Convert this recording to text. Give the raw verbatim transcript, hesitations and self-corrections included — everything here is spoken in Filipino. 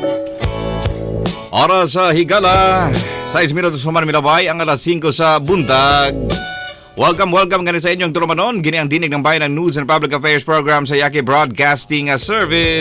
Oras sa higala, sais minutos human milabay ang alas singko sa buntag. Welcome, welcome ganit sa inyong turumanon. Gini ang dinig ng bayan ng News and Public Affairs Program sa Yaki Broadcasting Service.